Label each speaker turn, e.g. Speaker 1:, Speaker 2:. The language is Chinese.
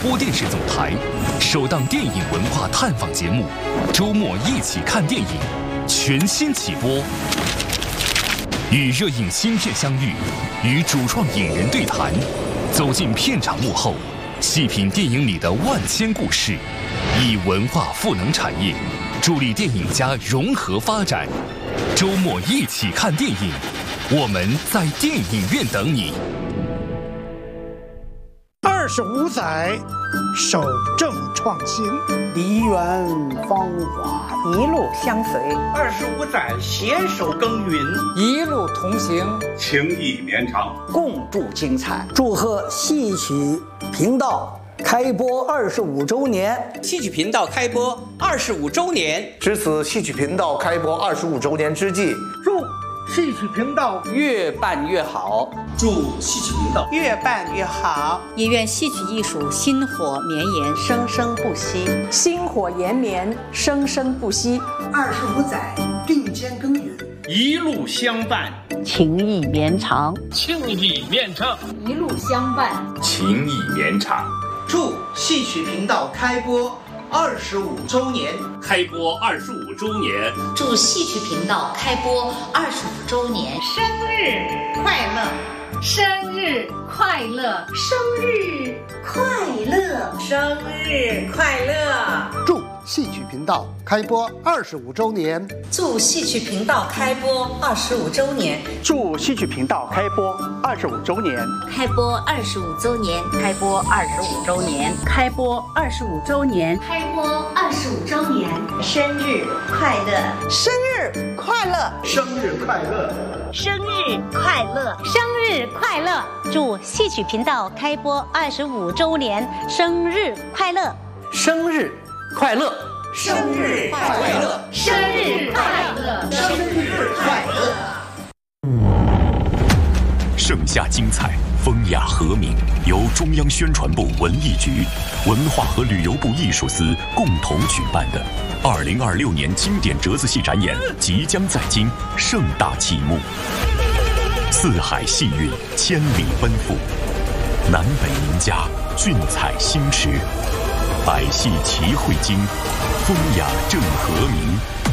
Speaker 1: 播电视总台首档电影文化探访节目《周末一起看电影》全新起播，与热映新片相遇，与主创影人对谈，走进片场幕后，细品电影里的万千故事，以文化赋能产业，助力电影家融合发展。周末一起看电影，我们在电影院等你。
Speaker 2: 25载，守正创新，
Speaker 3: 梨园芳华
Speaker 4: 一路相随
Speaker 5: ，25载携手耕耘，
Speaker 3: 一路同行，
Speaker 6: 情谊绵长，
Speaker 4: 共筑精彩。
Speaker 3: 祝贺戏曲频道开播25周年！
Speaker 7: 戏曲频道开播25周年，
Speaker 8: 值此戏曲频道开播25周年之际，
Speaker 5: 祝戏曲频道
Speaker 7: 越办越好，
Speaker 5: 祝戏曲频道
Speaker 4: 越办越好，
Speaker 9: 也愿戏曲艺术薪火绵延，生生不息。
Speaker 10: 薪火延绵，生生不息。
Speaker 11: 25载并肩耕耘，
Speaker 5: 一路相伴，
Speaker 9: 情谊绵长，
Speaker 5: 情谊绵长，
Speaker 10: 一路相伴，
Speaker 6: 情谊绵长。
Speaker 11: 祝戏曲频道开播25周年，
Speaker 6: 开播25周年，
Speaker 12: 祝戏曲频道开播25周年，
Speaker 4: 生日快乐，
Speaker 10: 生日快乐，
Speaker 12: 生日快乐，
Speaker 4: 生日快乐！
Speaker 2: 祝戏曲频道开播25周年，
Speaker 12: 祝戏曲频道开播25周年，
Speaker 5: 祝戏曲频道开播25周年，
Speaker 12: 开播25周年，
Speaker 9: 开播25周年，
Speaker 10: 开播25周年，
Speaker 12: 开播25周年，
Speaker 4: 生日快乐，生日快乐，
Speaker 11: 生日快乐，
Speaker 12: 生日快乐，
Speaker 9: 生日快乐！祝戏曲频道开播25周年，生日快乐！
Speaker 7: 生日快乐！
Speaker 4: 生日快乐！
Speaker 12: 生日快乐！
Speaker 11: 生日快乐！
Speaker 1: 盛夏精彩，风雅和鸣，由中央宣传部文艺局、文化和旅游部艺术司共同举办的2026年经典折子戏展演即将在京盛大启幕。四海戏韵，千里奔赴，南北名家，俊采星驰，百戏齐汇京，风雅正和鸣。